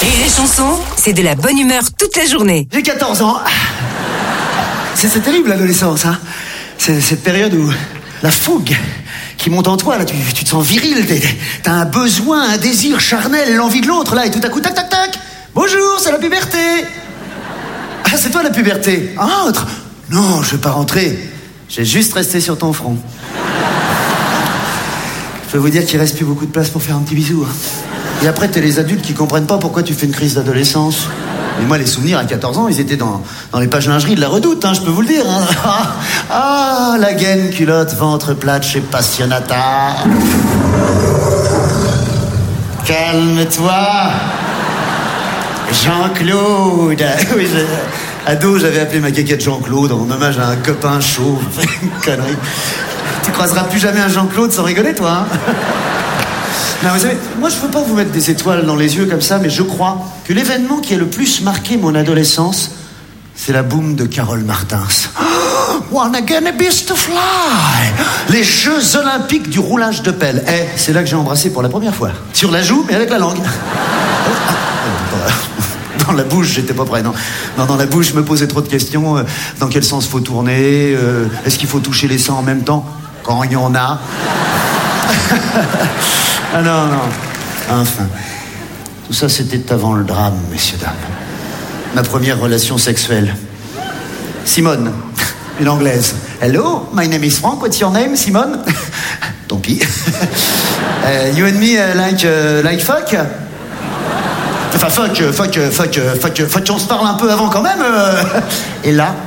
Rire et Chanson, c'est de la bonne humeur toute la journée. J'ai 14 ans. C'est terrible l'adolescence, hein. C'est cette période où la fougue qui monte en toi, là, tu te sens viril, t'as un besoin, un désir charnel, l'envie de l'autre, là, et tout à coup, tac, tac, tac. Bonjour, c'est la puberté. Ah, c'est toi la puberté. Entre. Non, je vais pas rentrer. J'ai juste resté sur ton front. Je peux vous dire qu'il reste plus beaucoup de place pour faire un petit bisou, hein. Et après, t'es les adultes qui comprennent pas pourquoi tu fais une crise d'adolescence. Et moi, les souvenirs à 14 ans, ils étaient dans les pages lingerie de la Redoute, hein, je peux vous le dire. Hein. Ah, la gaine, culotte, ventre plate chez Passionata. Calme-toi, Jean-Claude. Oui, ado, j'avais appelé ma caquette Jean-Claude en hommage à un copain chauve. Une connerie. Tu croiseras plus jamais un Jean-Claude sans rigoler, toi, hein. Non, vous savez, moi je veux pas vous mettre des étoiles dans les yeux comme ça, mais je crois que l'événement qui a le plus marqué mon adolescence, c'est la boum de Carole Martins. Oh, wanna get a beast to fly. Les Jeux Olympiques du roulage de pelle. C'est là que j'ai embrassé pour la première fois. Sur la joue, mais avec la langue. Dans la bouche, j'étais pas prêt, non. Non, dans la bouche, je me posais trop de questions. Dans quel sens faut tourner? Est-ce qu'il faut toucher les seins en même temps? Quand il y en a. Ah non, non. Enfin. Tout ça, c'était avant le drame, messieurs, dames. Ma première relation sexuelle. Simone, une anglaise. Hello, my name is Frank. What's your name, Simone? Tant pis. You and me like fuck? Enfin, fuck, on se parle un peu avant quand même. Et là,